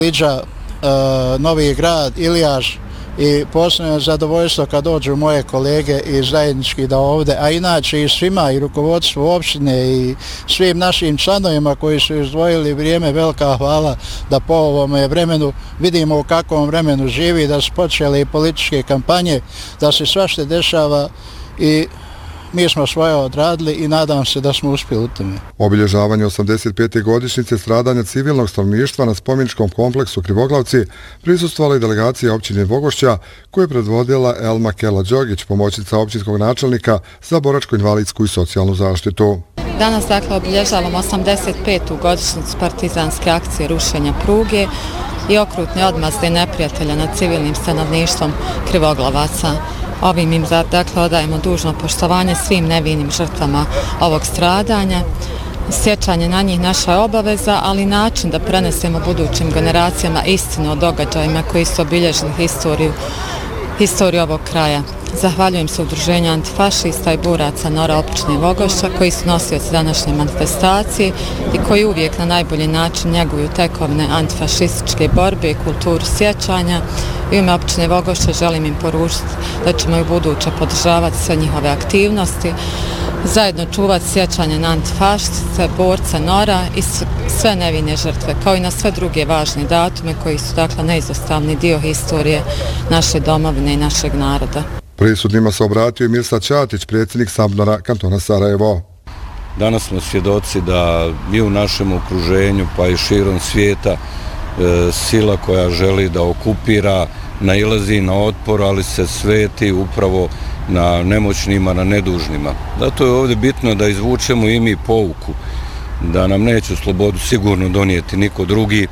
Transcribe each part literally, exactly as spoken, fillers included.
Liđa, Novi Grad, Ilijaš i posebno zadovoljstvo kad dođu moje kolege i zajednički da ovdje, a inače i svima i rukovodstvu opštine i svim našim članovima koji su izdvojili vrijeme, velika hvala da po ovome vremenu vidimo u kakvom vremenu živi, da su počele i političke kampanje, da se svašta dešava i mi smo svoje odradili i nadam se da smo uspjeli u tome. Obilježavanje osamdeset pete godišnjice stradanja civilnog stanovništva na spomeničkom kompleksu Krivoglavci prisustvovala i delegacija općine Vogošća koju je predvodila Elma Kela-Đogić, pomoćnica općinskog načelnika za boračko-invalidsku i socijalnu zaštitu. Danas dakle obilježavamo osamdeset petu godišnjicu partizanske akcije rušenja pruge i okrutne odmazde neprijatelja nad civilnim stanovništvom Krivoglavaca. Ovim im dakle odajemo dužno poštovanje svim nevinim žrtvama ovog stradanja. Sjećanje na njih naša je obaveza, ali način da prenesemo budućim generacijama istinu o događajima koji su obilježili historiju, historiju ovog kraja. Zahvaljujem se udruženju antifašista i boraca Nora općine Vogošća koji su nosioci današnje manifestacije i koji uvijek na najbolji način njeguju tekovine antifašističke borbe i kulturu sjećanja. U ime općine Vogošća želim im poručiti da ćemo i buduće podržavati sve njihove aktivnosti, zajedno čuvati sjećanje na antifašiste, borce Nora i sve nevine žrtve, kao i na sve druge važne datume koji su dakle neizostavni dio historije naše domovine i našeg naroda. Prisutnima se obratio i Mirsad Ćatić, predsjednik Sabnora kantona Sarajevo. Danas smo svjedoci da i u našem okruženju pa i širom svijeta e, sila koja želi da okupira nailazi na otpor, ali se sveti upravo na nemoćnima, na nedužnima. Zato je ovdje bitno da izvučemo i mi pouku, da nam neće slobodu sigurno donijeti niko drugi,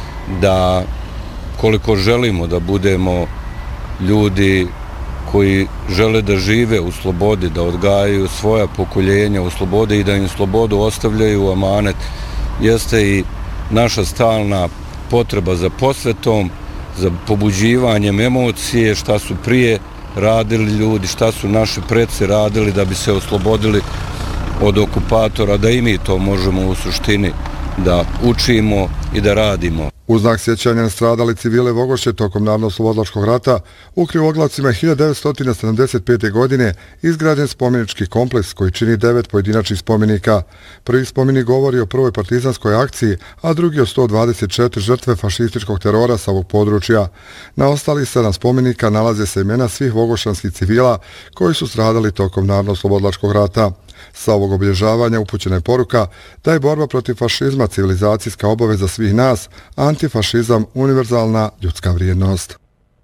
da koliko želimo da budemo ljudi koji žele da žive u slobodi, da odgajaju svoja pokoljenja u slobodi i da im slobodu ostavljaju u amanet, jeste i naša stalna potreba za posvetom, za pobuđivanjem emocije, šta su prije radili ljudi, šta su naši preci radili da bi se oslobodili od okupatora, da i mi to možemo u suštini da učimo i da radimo. U znak sjećanja na stradali civile Vogošće tokom Narodno-oslobodilačkog rata u Krivoglavcima je hiljadu devetsto sedamdeset pete. godine izgrađen spomenički kompleks koji čini devet pojedinačnih spomenika. Prvi spomenik govori o prvoj partizanskoj akciji, a drugi o sto dvadeset četiri žrtve fašističkog terora sa ovog područja. Na ostalih sedam spomenika nalaze se imena svih vogošćanskih civila koji su stradali tokom Narodno-oslobodilačkog rata. Sa ovog obilježavanja upućena je poruka da je borba protiv fašizma civilizacijska obaveza svih nas, a antifašizam univerzalna ljudska vrijednost.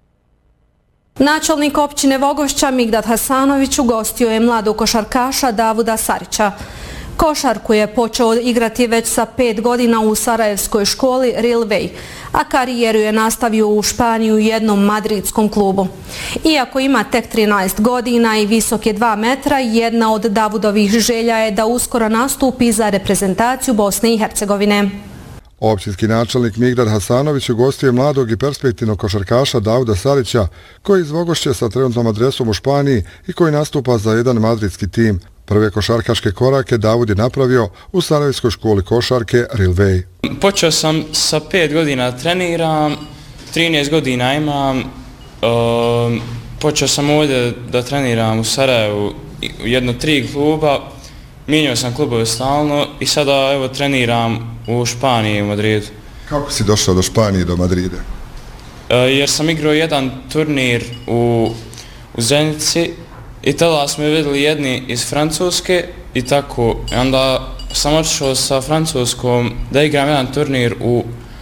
Načelnik općine Vogošća Migdad Hasanović ugostio je mladog košarkaša Davuda Sarića. Košarku je počeo igrati već sa pet godina u sarajevskoj školi Rilvej, a karijeru je nastavio u Španiji u jednom madridskom klubu. Iako ima tek trinaest godina i visok je dva metra, jedna od Davudovih želja je da uskoro nastupi za reprezentaciju Bosne i Hercegovine. Općinski načelnik Migdad Hasanović ugostio je mladog i perspektivnog košarkaša Davuda Sarića, koji iz Vogošće sa trenutnom adresom u Španiji i koji nastupa za jedan madridski tim. Prve košarkaške korake Davud je napravio u sarajevskoj školi košarke Rilvej. Počeo sam sa pet godina treniram, trinaest godina imam. Um, počeo sam ovdje da treniram u Sarajevu u jedno tri kluba. Mijenjao sam klubove stalno i sada evo treniram u Španiji, u Madridu. Kako si došao do Španije i do Madrida? Uh, jer sam igrao jedan turnir u, u Zenici i tada smo vidjeli jedni iz Francuske i tako. I onda sam otišao sa Francuskom da igram jedan turnir u,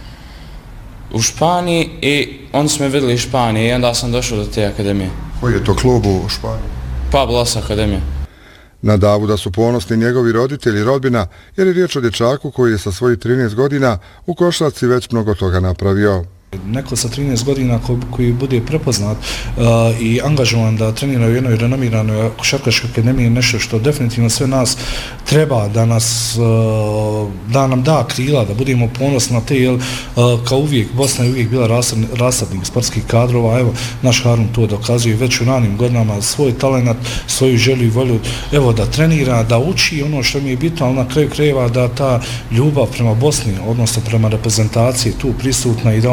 u Španiji i onda smo vidjeli iz Španije i onda sam došao do te akademije. Koji je to klub u Španiji? Pablos akademija. Na Davuda su ponosni njegovi roditelji i rodbina, jer je riječ o dječaku koji je sa svojih trinaest godina u košarci već mnogo toga napravio. Neko sa trinaest godina ko, koji bude prepoznat uh, i angažovan da trenira u jednoj renomiranoj košarkaškoj akademiji je nešto što definitivno sve nas treba da nas uh, da nam da krila, da budemo ponosni na te, jer uh, kao uvijek Bosna je uvijek bila rasadnik, rasadnik sportskih kadrova, evo naš Harun to dokazuje već u ranim godinama svoj talenat, svoju želju i volju, evo da trenira, da uči ono što mi je bitno, ali na kraju krajeva da ta ljubav prema Bosni, odnosno prema reprezentaciji tu prisutna i da